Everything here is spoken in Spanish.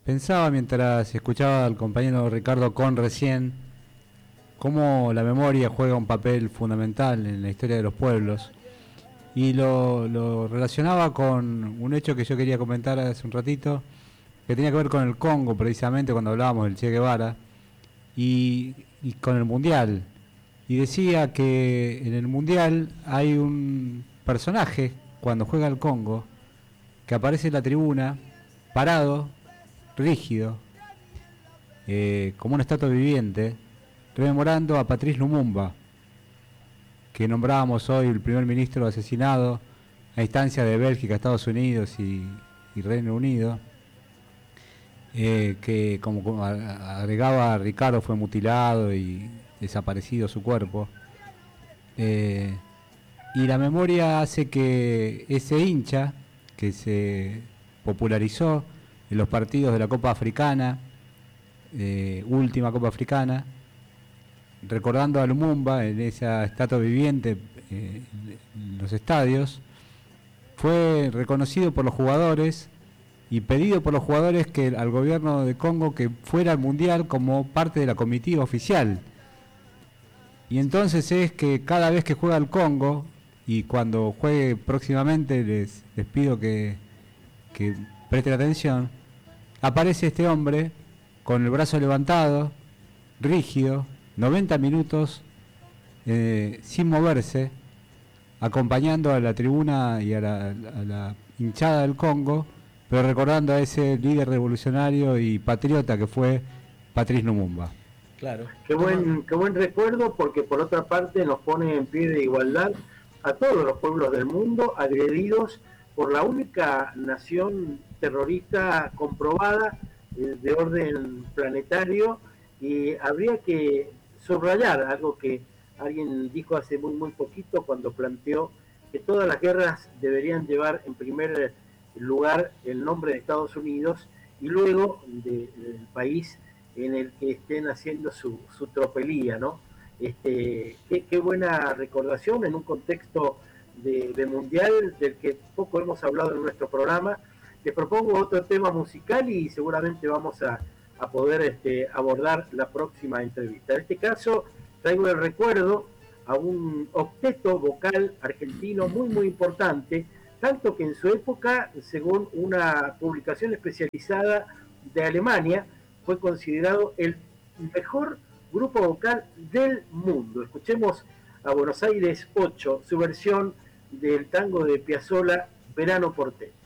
Pensaba mientras escuchaba al compañero Ricardo Con recién cómo la memoria juega un papel fundamental en la historia de los pueblos y lo relacionaba con un hecho que yo quería comentar hace un ratito que tenía que ver con el Congo precisamente cuando hablábamos del Che Guevara y con el Mundial. Y decía que en el Mundial hay un personaje cuando juega el Congo que aparece en la tribuna parado, rígido, como una estatua viviente, rememorando a Patrice Lumumba, que nombrábamos hoy el primer ministro asesinado a instancia de Bélgica, Estados Unidos y Reino Unido, que como agregaba Ricardo fue mutilado y desaparecido su cuerpo. Eh, y la memoria hace que ese hincha que se popularizó en los partidos de la Copa Africana, última Copa Africana, recordando a Lumumba en esa estatua viviente en los estadios, fue reconocido por los jugadores y pedido por los jugadores que al gobierno de Congo que fuera al Mundial como parte de la comitiva oficial. Y entonces es que cada vez que juega el Congo, y cuando juegue próximamente les pido que presten atención, aparece este hombre con el brazo levantado, rígido, 90 minutos sin moverse, acompañando a la tribuna y a la hinchada del Congo, pero recordando a ese líder revolucionario y patriota que fue Patrice Lumumba. Claro. Qué buen recuerdo, porque por otra parte nos pone en pie de igualdad a todos los pueblos del mundo agredidos por la única nación terrorista comprobada de orden planetario. Y habría que subrayar algo que alguien dijo hace muy poquito cuando planteó que todas las guerras deberían llevar en primer lugar el nombre de Estados Unidos y luego del país en el que estén haciendo su tropelía, ¿no? Qué buena recordación en un contexto de mundial del que poco hemos hablado en nuestro programa. Les propongo otro tema musical y seguramente vamos a poder abordar la próxima entrevista. En este caso traigo el recuerdo a un octeto vocal argentino muy importante, tanto que en su época, según una publicación especializada de Alemania, fue considerado el mejor grupo vocal del mundo. Escuchemos a Buenos Aires 8, su versión del tango de Piazzolla, Verano Porteño.